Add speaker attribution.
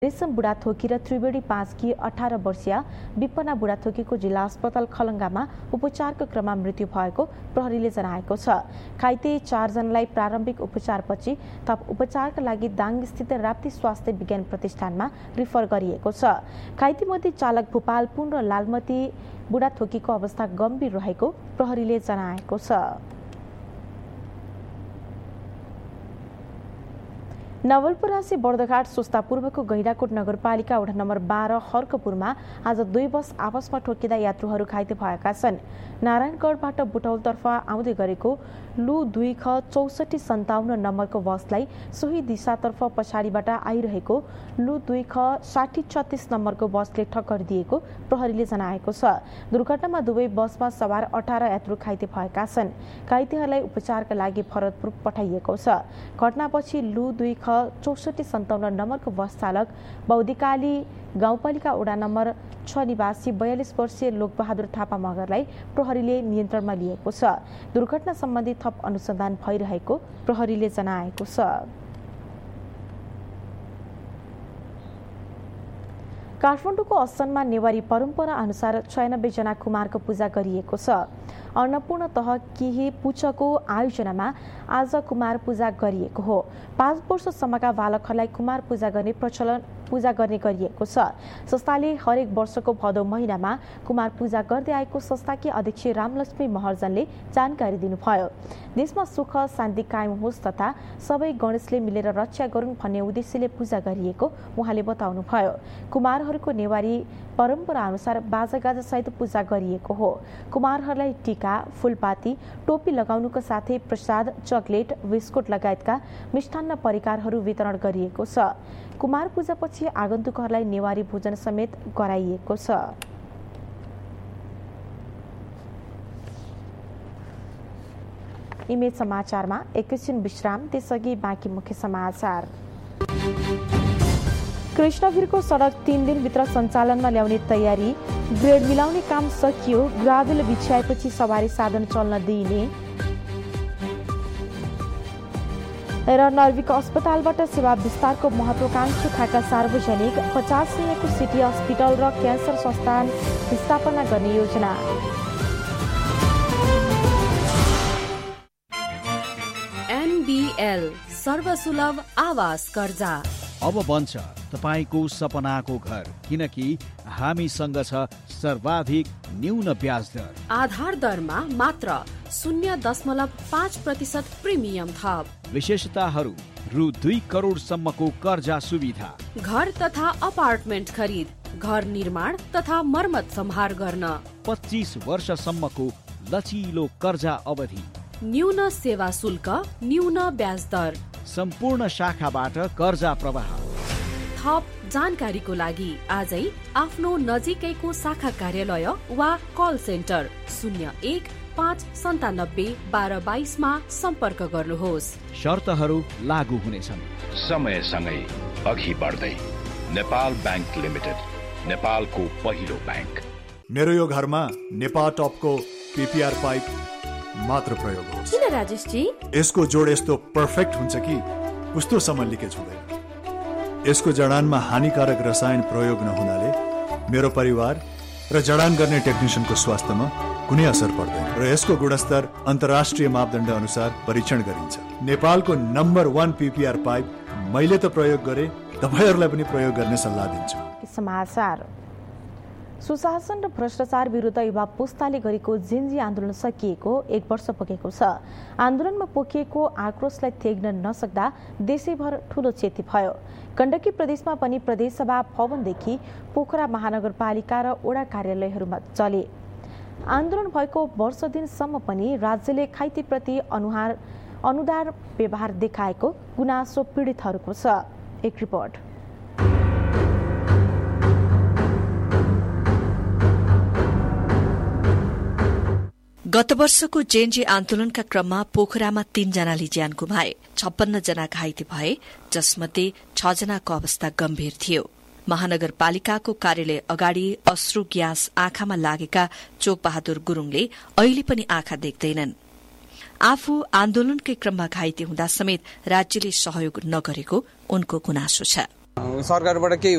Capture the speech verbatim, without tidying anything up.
Speaker 1: रेशम बुढाथोकी र त्रिवेणी पाँचकी अठार वर्षीय विपना बुढाथोकीको जिल्ला अस्पताल खलङ्गामा उपचारको क्रममा मृत्यु भएको प्रहरीले जनाएको छ। घाइते चारजनालाई प्रारम्भिक उपचारपछि थप उपचारका लागि दाङस्थित राप्ती स्वास्थ्य विज्ञान प्रतिष्ठानमा रिफर गरिएको छ। घाइतेमध्ये चालक भूपाल पुन र लालमती बुढाथोकीको अवस्था गम्भीर रहेको प्रहरीले जनाएको छ। नवलपरासी बर्दघाट सुस्तापूर्वको गैंडाकोट नगरपालिका वडा नम्बर बाह्र हर्कपुरमा आज दुई बस आपसमा ठोकिँदा यात्रुहरू घाइते भएका छन्। नारायणगढबाट बुटौलतर्फ आउँदै गरेको लु दुई ख चौसठी सन्ताउन्न नम्बरको बसलाई सोही दिशातर्फ पछाडिबाट आइरहेको लु दुई ख साठी छत्तीस नम्बरको बसले टक्कर दिएको प्रहरीले जनाएको छ। दुर्घटनामा दुवै बसमा सवार अठार यात्रु घाइते भएका छन्। घाइतेहरूलाई उपचारका लागि भरतपुर पठाइएको छ। घटनापछि लु दुई ख चौसठी सन्ताउन्न नम्बरको बस चालक बौद्धिकाली गाउँपालिका वडा नम्बर छ निवासी बयालिस वर्षीय लोकबहादुर थापा मगरलाई प्रहरीले नियन्त्रणमा लिएको छ। दुर्घटना सम्बन्धी थप अनुसन्धान भइरहेको प्रहरीले जनाएको छ। काठमाडौँको असनमा नेवारी परम्परा अनुसार छयानब्बे जना कुमारको पूजा गरिएको छ। अन्नपूर्ण तह केही पुच्छको आयोजनामा आज कुमार पूजा गरिएको हो। पाँच वर्षसम्मका बालकहरूलाई कुमार पूजा गर्ने प्रचलन पूजा गर्ने गरिएको छ। संस्थाले हरेक वर्षको भदौ महिनामा कुमार पूजा गर्दै आएको संस्थाकी अध्यक्ष रामलक्ष्मी महर्जनले जानकारी दिनुभयो। देशमा सुख शान्ति कायम होस् तथा सबै गणेशले मिलेर रक्षा गरून् भन्ने उद्देश्यले पूजा गरिएको उहाँले बताउनुभयो। कुमारहरूको नेवारी परम्परा अनुसार बाजागाजा सहित पूजा गरिएको हो। कुमारहरूलाई टीका, फूलपाती, टोपी लगाउनुको साथै प्रसाद, चकलेट, बिस्कुट लगायतका मिष्ठान्न परिकारहरू वितरण गरिएको छ। कुमार पूजापछि आगन्तुकहरूलाई नेवारी भोजन समेत गराइएको छ। इमेज समाचारमा एकैछिन विश्राम, त्यसअघि बाँकी मुख्य समाचार। कृष्णवीरको सडक तीन दिनभित्र सञ्चालनमा ल्याउने तयारी, ग्रेड मिलाउने काम सकियो, ग्राभेल बिछ्याएपछि सवारी साधन चल्न दिइने र नर्विक अस्पतालबाट सेवा विस्तारको महत्वाकांक्षी खाका सार्वजनिक, पचास सयको सिटी अस्पताल र क्यान्सर संस्थान स्थापना गर्ने योजना।
Speaker 2: एनबीएल सर्वसुलभ आवास कर्जा
Speaker 3: अब बन्छ तपाईको सपनाको घर, किनकि हामीसँग छ सर्वाधिक न्यून ब्याज दर।
Speaker 2: आधार दरमा मात्र शून्य दशमलव पाँच प्रतिशत प्रिमियम थप।
Speaker 3: विशेषताहरू रु दुई करोडसम्मको कर्जा सुविधा,
Speaker 2: घर तथा अपार्टमेन्ट खरिद, घर निर्माण तथा मर्मत सम्हार गर्न,
Speaker 3: पच्चीस वर्षसम्मको लचिलो कर्जा अवधि,
Speaker 2: न्यून सेवा शुल्क, न्यून ब्याज दर,
Speaker 3: सम्पूर्ण शाखाबाट कर्जा प्रवाह।
Speaker 2: थप जानकारीको लागि आजै आफ्नो नजिकैको शाखा कार्यालय वा कल सेन्टर शून्य एक पाँच सन्तानब्बे बाह्र बाइसमा सम्पर्क गर्नुहोस्।
Speaker 3: शर्तहरू लागू हुनेछन्।
Speaker 4: समयसँगै अघि बढ्दै नेपाल ब्याङ्क लिमिटेड, नेपालको पहिलो ब्याङ्क।
Speaker 5: मेरो यो घरमा नेपाल टपको पीपीआर पाइप मात्र प्रयोग होस्।
Speaker 2: किन राजेश जी?
Speaker 5: यसको जोड यस्तो पर्फेक्ट हुन्छ कि कस्तोसम्म लिकेज हुँदैन। यसको जडानमा हानिकारक रसायन प्रयोग नहुनाले मेरो परिवार र जडान गर्ने टेक्निसियनको स्वास्थ्यमा कुनै असर पर्दैन र यसको गुणस्तर अन्तर्राष्ट्रिय मापदण्ड अनुसार परीक्षण गरिन्छ। नेपालको नम्बर वान पीपीआर पाइप मैले त प्रयोग गरे, तपाईहरुलाई पनि प्रयोग गर्ने सल्लाह दिन्छु।
Speaker 1: समाचार। सुशासन र भ्रष्टाचार विरुद्ध युवा पुस्ताले गरेको जिन्जी आन्दोलन सकिएको एक वर्ष पुगेको छ। आन्दोलनमा पोखिएको आक्रोशलाई थेग्न नसक्दा देशैभर ठूलो क्षति भयो। गण्डकी प्रदेशमा पनि प्रदेशसभा भवनदेखि पोखरा महानगरपालिका र वडा कार्यालयहरूमा चले। आन्दोलन भएको वर्ष दिनसम्म पनि राज्यले घाइतेप्रति अनुहार अनुदार व्यवहार देखाएको गुनासो पीडितहरूको छ। एक रिपोर्ट।
Speaker 6: गत वर्षको जेएनजी आन्दोलनका क्रममा पोखरामा तीनजनाले ज्यान गुमाए, छप्पन्न जना घाइते भए, जसमध्ये छ जनाको अवस्था गम्भीर थियो। महानगरपालिकाको कार्यालय अगाडि अश्रु ग्यास आँखामा लागेका चोकबहादुर गुरूङले अहिले पनि आँखा देख्दैनन्। आफू आन्दोलनकै क्रममा घाइते हुँदा समेत राज्यले सहयोग नगरेको उनको गुनासो छ।
Speaker 7: सरकारबाट केही